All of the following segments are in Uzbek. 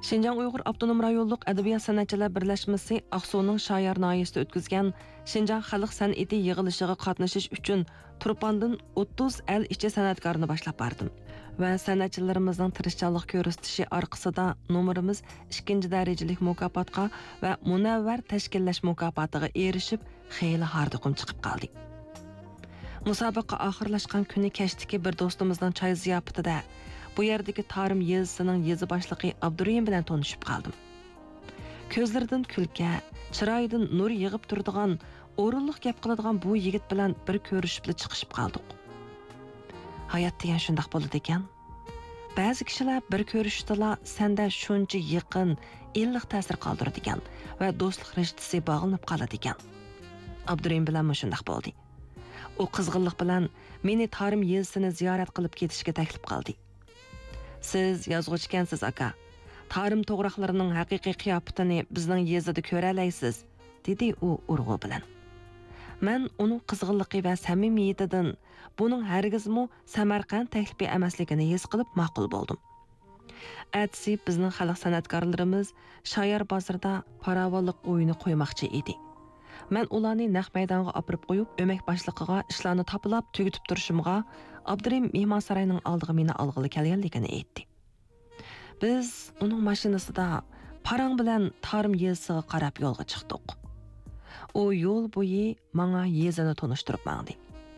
Şinjan Uyghur Avtonom Rayonluq Adabiyat Sanatçılar Birleşmesi Aqsuning Şayar nayisida o'tkazgan Şinjan Xalq san'ati yig'ilishiga qatnashish uchun Turpandan 30 el ichi san'atkorni boshlab bordim va san'atchilarimizning tirishchanlik ko'rsatishi orqasida nomerimiz 2 darajalik mukofotga va munavvar tashkillash mukofotiga erishib, xeyli hardiqum chiqib qoldik. Musobaqa oxirlashgan kuni kashdagi bir do'stimizning choy ziyofatida bu yerdagi Tarim yezisining yezi boshlig'i Abdurayim bilan tanishib qoldim. Ko'zlaridan kulka, chiroyidan nur yig'ib turadigan, o'rinliq gap qiladigan bu yigit bilan bir ko'rishib chiqishib qoldik. Hayot degan shundoq bo'ladi ekan. Ba'zi kishilar bir ko'rishdala senda shuncha yaqin, illiq ta'sir qoldiradigan va do'stlik rishtasi bog'lanib qoladi ekan. Abdurayim bilan shundoq bo'ldi. U qizg'inlik bilan meni Tarim yezisini ziyorat qilib ketishga taklif qildi. Siz yozuvchi ekansiz aka. Tarim to'g'raqlarining haqiqiy qiyofatini bizning yezida ko'ra olaysiz, dedi u urg'u bilan. Men uning qizg'inligi va samimiyatidan buning hargizmi Samarqand taklifi emasligini his qilib ma'qul bo'ldim. Atsi bizning xalq san'atkorlarimiz Shoyar bozorida paravollik o'yini qo'ymoqchi edi. Men ularni naq maydonga olib qo'yib, o'mak boshliqiga ishlarni topilab, tugitib turishimga Abdurayim mehmon saroyining oldiga meni olg'ili kelganligini aytdi. Biz uning mashinasida parang bilan Tarim yezisiga qarab yo'lga chiqdik. U yo'l bo'yi menga yezini tanishtirib mangdi.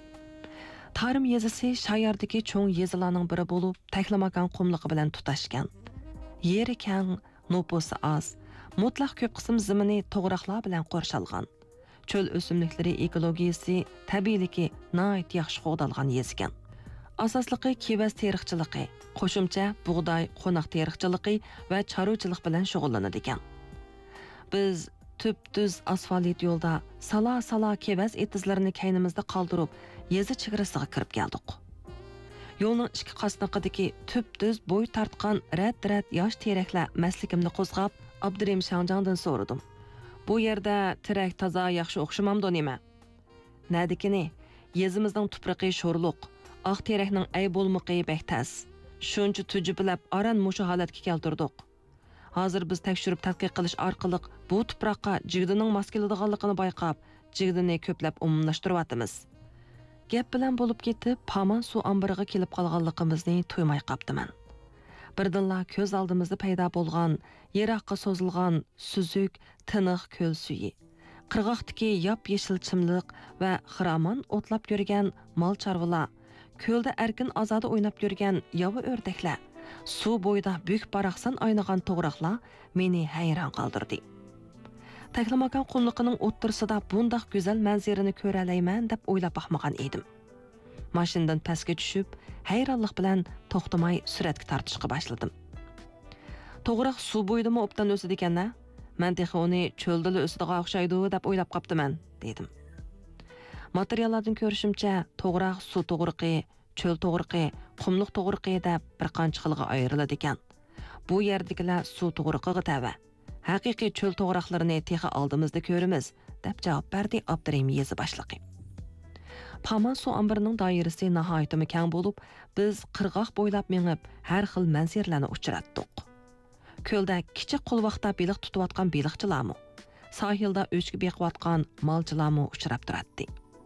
Tarim yezisi Shoyardagi cho'ng yezilarning biri bo'lib, taklamakan qumligi bilan tutashgan. Yeri keng, nupusi oz, mutlaq ko'p qism zimini to'g'raqlar bilan qo'rshalgan. Çöl o'simliklari ekologiyasi tabiiyligi nihoyat yaxshi qo'g'dalgan yezgan. Asosliqi kevas teriqchiligi, qo'shimcha bug'doy, qo'noq teriqchiligi va chorvachilik bilan shug'ullanadigan. Biz tüp-tüz asfalt yo'lda sala kevas etizlarini kaynimizda qoldirib, yezi chegarasiga kirib keldik. Yo'lning ikki qasnaqidagi tüp-tüz bo'y tartgan rat yosh teraklar masligimni qo'zg'ab, Abdurayim Shanjangdan so'radim. Bu yerda tirak toza yaxshi o'xshamamdi nima? Nadikini, yezimizning tuproqi sho'rliq, oq terakning ay bo'lmoqi bektas. Shuncha tujiblab aran mushu holatga keltirdik. Hozir biz tekshirib tadqiq qilish orqali bu tuproqqa jigdining mos keladiganligini bayqab, jigdini ko'plab umumlashtiryapmiz. Gap bilan bo'lib ketib, Paman suv ombiriga kelib qolganligimizni to'ymay qopdiman. Birdinla ko'z oldimizda paydo bo'lgan, yiroqqa so'zilgan suzuk, tiniq ko'l suyi. Qirg'oqdagi yop-yeshil chimliq va xiramon o'tlab yurgan mol chorvalar, ko'lda erkin ozoda o'ynab yurgan yovi o'rdaklar, suv bo'yida buyuk baraqsan oynagan to'g'raqlar meni hayron qoldirdi. Taklamakan qumliqining o'ttirsida bundoq go'zal manzarani ko'ra olayman deb o'ylab baxmagan edim. Mashindan pastga tushib, hayronlik bilan to'xtamay suratga tortishga boshladim. To'g'ri suv bo'yidami obdan o'sidi ekan-a? Men texi uni cho'lda o'sidiga o'xshaydi deb o'ylab qoptiman, dedim. Materiallardan ko'rishimcha, to'g'ri suv to'g'riqi, cho'l to'g'riqi, qumliq to'g'riqi deb bir qancha xilga ayriladi ekan. Bu yerdagilar suv to'g'riqiga tava. Haqiqiy cho'l to'g'riqlarini texi oldimizda ko'ramiz, deb javob berdi Abdurayim yezi boshlig'i. Paman suv ombirining doirasi nihoyatda keng bo'lib, biz qirg'oq bo'ylab mengib har xil manzarlarni uchratdik. Ko'lda kichik qulvaqda beliq tutayotgan beliqchilarmi, sohilda o'chki beqiyotgan molchilarmi uchrab turadi.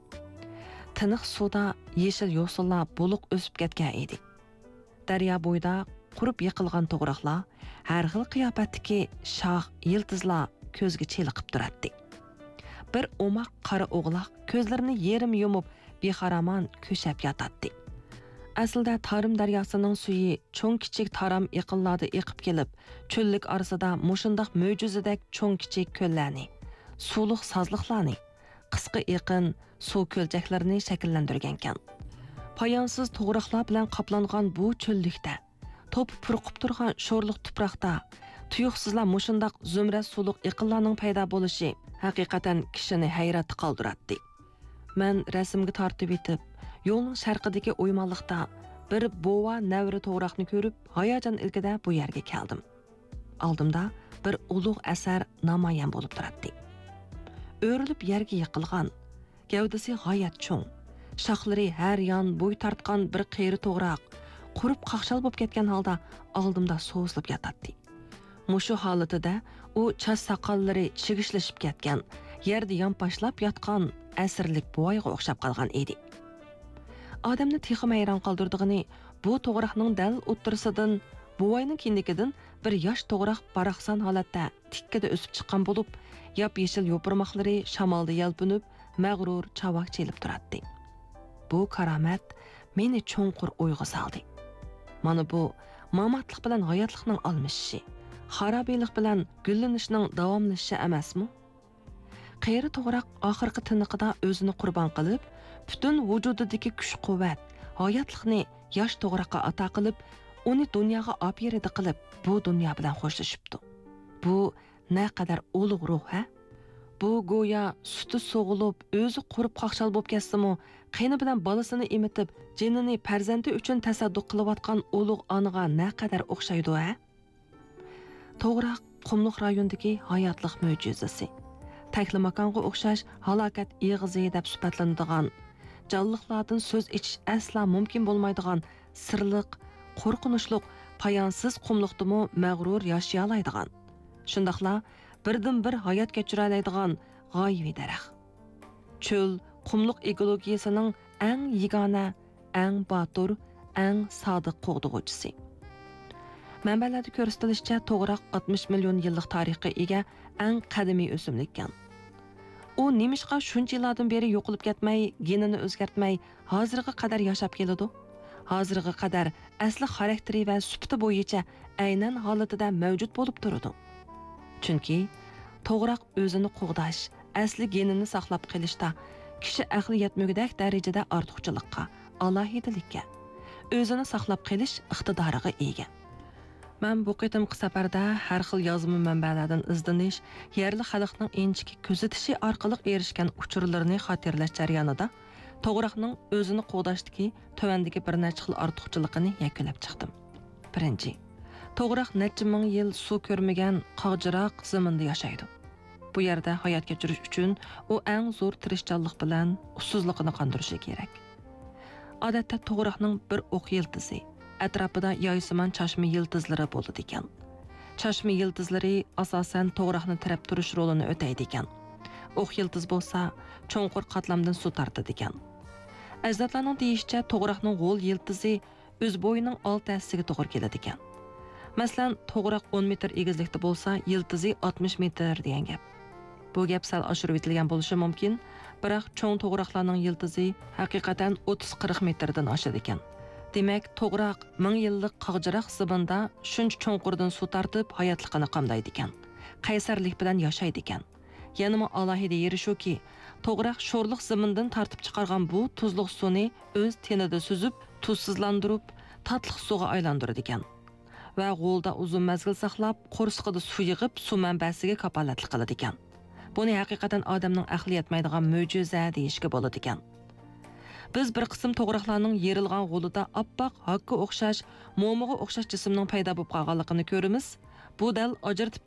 Tiniq suvda yeshil yo'sinlar bo'liq o'sib ketgan edi. Daryo bo'yida qurib yiqilgan to'g'riqlar, har xil qiyofatdagi shoh yiltizlar ko'zga cheliqib turadi. Bir o'maq qora o'g'loq ko'zlarini yerim yumib bexaraman ko'shab yotadi. Aslida Tarim daryosining suyi cho'ng kichik taram yaqinlarda eqib kelib, cho'llik orasida mushundoq mo'jizadek cho'ng kichik ko'llarni, suvliq sozliqlarni, qisqa yaqin suv ko'lchaklarini shakllantirgan ekan. Poyonsiz to'g'riqlar bilan qoplangan bu cho'llikda, to'p purqib turgan sho'rliq tuproqda, tuyuqsizlar mushundoq zumra suvliq yaqinlarning paydo bo'lishi haqiqatan kishini hayratga qoldiradi. Men rasmga tortib etib, yo'lning sharqidagi o'ymonliqda bir bova navri to'g'raqni ko'rib, hayajon ilkida bu yerga keldim. Oldimda bir ulug' asar namoyon bo'lib turadi. O'rilib yerga yiqilgan, gavdasi g'oyat cho'ng, shoxlari har yon bo'y tortgan bir qiyri to'g'raq, qurib qaqshal bo'lib ketgan holda oldimda so'zlab yotadi. Mushu holatida u chash soqollari chigishlashib ketgan, yerda yonpashlab yotgan asrlik buvoyga o'xshab qolgan edi. Odamni texim hayron qoldirdig'ini bu to'g'raqning dal o'ttirisidan buvoyning kindikidan bir yosh to'g'raq baraqsan holatda tikkada o'sib chiqqan bo'lib, yop-yeshil yo'pirmoqlari shamolda yalpinib, mag'rur chavoq chelib turadi. Bu karomat meni cho'nqur o'yga soldi. Mana bu mamatlik bilan hayotlikning almishishi, xarobiylik bilan gullanishning davomlashishi emasmi? Qeyri to'g'raq oxirgi tiniqida o'zini qurbon qilib, butun vujudidagi kuch-quvvat, hayotlikni yosh to'g'raqqa ato qilib, uni dunyoga olib yerida qilib, bu dunyo bilan xo'shlashibdi. Bu naqadar ulug' ruh, ha? Bu go'yo suti so'g'ilib, o'zi qurib qoqshal bo'lib ketsa-mu, qiyni bilan bolasini emitib, jinini farzandi uchun tasadduq qilayotgan ulug' onaga naqadar o'xshaydi, ha? To'g'raq qumliq rayonidagi hayotlik mo'jizasi. Takli makonga o'xshash halokat ig'izi deb sifatlanadigan, jonliqlardan so'z ichish asla mumkin bo'lmaydigan sirliq, qo'rqinchliq, poyonsiz qumliqdimi mag'rur yashay oladigan. Shundaqla birdan bir hayot kechira oladigan g'oyiviy daraxt. Cho'l qumliq ekologiyasining eng yagona, eng botur, eng sodiq qo'g'dug'uvchisi. Manbalarda ko'rsatilishicha, to'g'raq 60 million yillik tarixga ega eng qadimiy o'simlikkan. U nemishqa shuncha yillardan beri yo'qolib ketmay, genini o'zgartmay, hozirga qadar yashab keladi. Hozirga qadar asli xarakteri va sifati bo'yicha aynan holatida mavjud bo'lib turadi. Chunki to'g'raq o'zini qo'g'dash, asli genini saqlab qolishda kishi aqli yetmagudek darajada ortiqchilikka, alohidalikka, o'zini saqlab qolish iqtidoriga ega. Men bu qitimqi safarda har xil yozma manbalardan izdanish, yerli xalqning enchiki kuzatishi orqali erishgan uchurlarini xotirlash jarayonida to'g'raqning o'zini qo'g'dashdagi tuvandagi bir necha xil ortiqchiligini yakunlab chiqdim. Birinchi, to'g'raq necha ming yil suv ko'rmagan qog'jiroq zaminda yashaydi. Bu yerda hayot kechirish uchun u eng zo'r tirishchanlik bilan ussizligini qondirishi kerak. Odatda to'g'raqning bir o'q yildizi atrofida yoysimon chashma yildizlari bo'ladi ekan. Chashma yildizlari asosan to'g'raqni tirab turish rolini o'taydi ekan. O'q yildiz bo'lsa, cho'nqur qatlamdan suv tortadi ekan. Ajdodlarning deyishicha, to'g'raqning g'o'l yildizi o'z bo'yining old ta'siga to'g'ri keladi ekan. Masalan, to'g'raq 10 metr egizlikda bo'lsa, yildizi 60 metr degan gap. Bu gap sal oshirib etilgan bo'lishi mumkin, biroq cho'ng to'g'raqlarning yildizi haqiqatan 30-40 metrdan oshadi ekan. Demak, to'g'raq 1000 yillik qog'jiroq zibinda shuncha cho'nqurdan suv tortib hayotligini qamdaydi ekan. Qaysarlik bilan yashaydi ekan. Yanima alohida yeri shuki, to'g'raq sho'rliq zimindan tortib chiqargan bu tuzliq suvni o'z tenida suzib, tuzsizlantirib, tatliq suvga aylantiradi ekan. Va g'o'lda uzun mazgil saqlab, qo'rsqida suv yig'ib, suv manbasiga kapolatlik qiladi ekan. Buni haqiqatan odamning aqli yetmaydigan mo'jiza deyishga bo'ladi ekan. Biz bir qism to'g'raqlarning yerilgan g'o'lida oppoq, hakka o'xshash, mo'miga o'xshash jismning paydo bo'lib qolganligini ko'ramiz. Bu dal ajratib